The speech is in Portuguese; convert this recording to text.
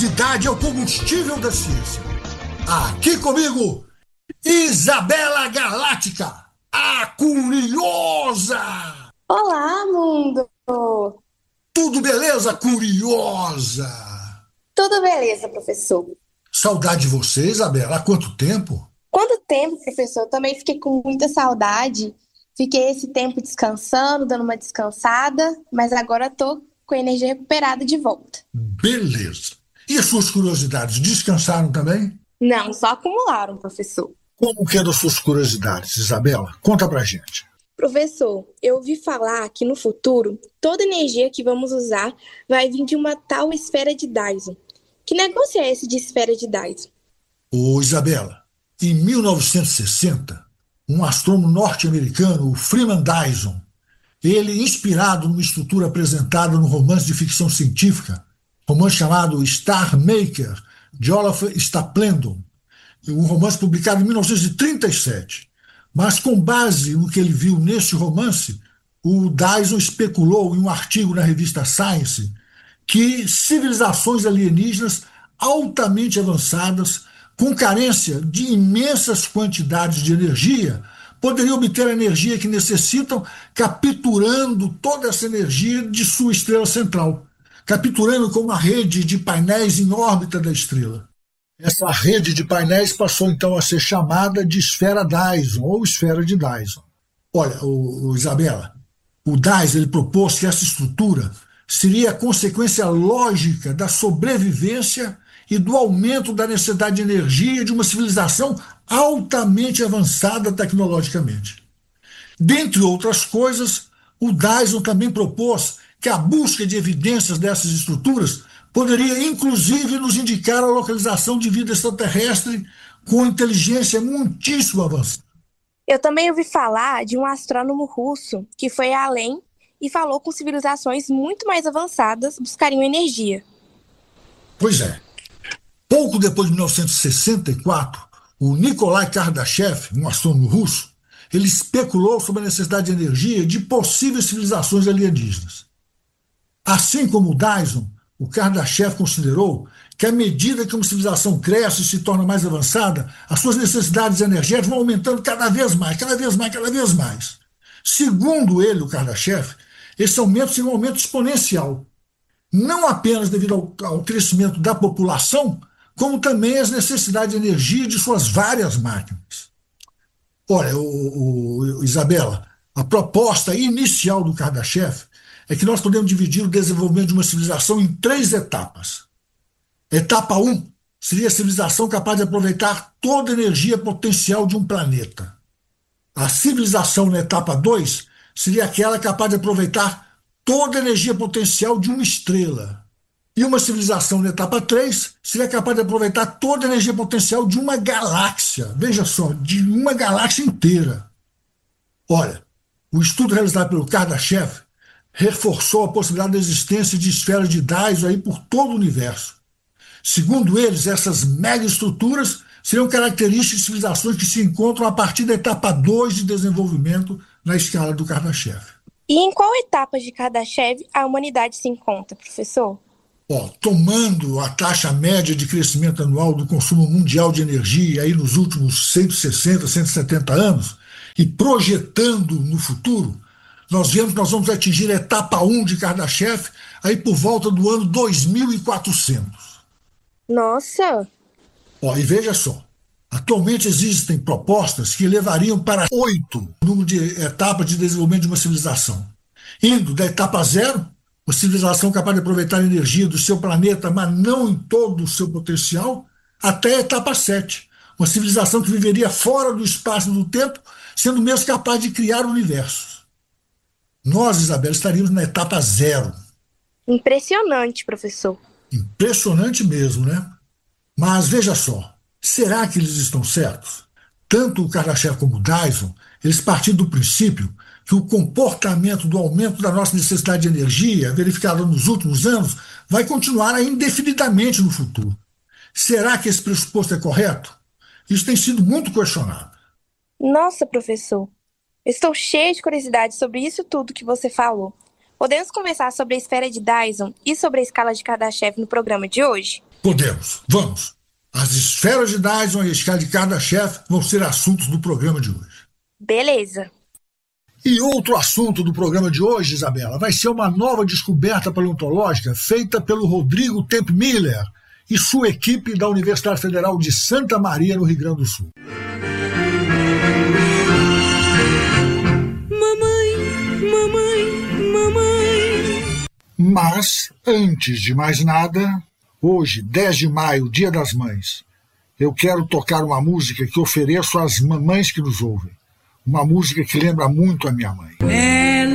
Cidade é o combustível da ciência. Aqui comigo, Isabela Galáctica, a curiosa. Olá, mundo! Tudo beleza, curiosa? Tudo beleza, professor. Saudade de você, Isabela. Há quanto tempo? Quanto tempo, professor? Eu também fiquei com muita saudade. Fiquei esse tempo descansando, dando uma descansada, mas agora estou com a energia recuperada de volta. Beleza. E as suas curiosidades, descansaram também? Não, só acumularam, professor. Como que eram as suas curiosidades, Isabela? Conta pra gente. Professor, eu ouvi falar que no futuro, toda energia que vamos usar vai vir de uma tal esfera de Dyson. Que negócio é esse de esfera de Dyson? Ô, Isabela, em 1960, um astrônomo norte-americano, o Freeman Dyson, ele, inspirado numa estrutura apresentada no romance de ficção científica, romance chamado Star Maker, de Olaf Stapledon, um romance publicado em 1937. Mas com base no que ele viu nesse romance, o Dyson especulou em um artigo na revista Science que civilizações alienígenas altamente avançadas, com carência de imensas quantidades de energia, poderiam obter a energia que necessitam, capturando toda essa energia de sua estrela central, capturando com uma rede de painéis em órbita da estrela. Essa rede de painéis passou então a ser chamada de esfera Dyson, ou esfera de Dyson. Olha, Isabela, o Dyson ele propôs que essa estrutura seria a consequência lógica da sobrevivência e do aumento da necessidade de energia de uma civilização altamente avançada tecnologicamente. Dentre outras coisas, o Dyson também propôs que a busca de evidências dessas estruturas poderia, inclusive, nos indicar a localização de vida extraterrestre com inteligência muitíssimo avançada. Eu também ouvi falar de um astrônomo russo que foi além e falou com civilizações muito mais avançadas buscariam energia. Pois é. Pouco depois de 1964, o Nikolai Kardashev, um astrônomo russo, ele especulou sobre a necessidade de energia de possíveis civilizações alienígenas. Assim como o Dyson, o Kardashev considerou que à medida que uma civilização cresce e se torna mais avançada, as suas necessidades energéticas vão aumentando cada vez mais, cada vez mais, cada vez mais. Segundo ele, o Kardashev, esse aumento seria um aumento exponencial, não apenas devido ao crescimento da população, como também às necessidades de energia de suas várias máquinas. Olha, Isabela, a proposta inicial do Kardashev é que nós podemos dividir o desenvolvimento de uma civilização em 3 etapas. Etapa 1 seria a civilização capaz de aproveitar toda a energia potencial de um planeta. A civilização na etapa 2 seria aquela capaz de aproveitar toda a energia potencial de uma estrela. E uma civilização na etapa 3 seria capaz de aproveitar toda a energia potencial de uma galáxia. Veja só, de uma galáxia inteira. Olha, o estudo realizado pelo Kardashev reforçou a possibilidade da existência de esferas de Dyson aí por todo o universo. Segundo eles, essas megaestruturas seriam características de civilizações que se encontram a partir da etapa 2 de desenvolvimento na escala do Kardashev. E em qual etapa de Kardashev a humanidade se encontra, professor? Tomando a taxa média de crescimento anual do consumo mundial de energia aí nos últimos 160, 170 anos e projetando no futuro, nós vemos que nós vamos atingir a etapa 1 de Kardashev aí por volta do ano 2400. Nossa! E veja só, atualmente existem propostas que levariam para 8 o número de etapas de desenvolvimento de uma civilização. Indo da etapa 0, uma civilização capaz de aproveitar a energia do seu planeta, mas não em todo o seu potencial, até a etapa 7, uma civilização que viveria fora do espaço e do tempo, sendo mesmo capaz de criar universos. Nós, Isabela, estaríamos na etapa 0. Impressionante, professor. Impressionante mesmo, né? Mas veja só, será que eles estão certos? Tanto o Kardashev como o Dyson, eles partiram do princípio que o comportamento do aumento da nossa necessidade de energia, verificado nos últimos anos, vai continuar indefinidamente no futuro. Será que esse pressuposto é correto? Isso tem sido muito questionado. Nossa, professor, estou cheia de curiosidade sobre isso tudo que você falou. Podemos conversar sobre a esfera de Dyson e sobre a escala de Kardashev no programa de hoje? Podemos. Vamos. As esferas de Dyson e a escala de Kardashev vão ser assuntos do programa de hoje. Beleza. E outro assunto do programa de hoje, Isabela, vai ser uma nova descoberta paleontológica feita pelo Rodrigo Temp Miller e sua equipe da Universidade Federal de Santa Maria, no Rio Grande do Sul. Mas, antes de mais nada, hoje, 10 de maio, Dia das Mães, eu quero tocar uma música que ofereço às mamães que nos ouvem. Uma música que lembra muito a minha mãe.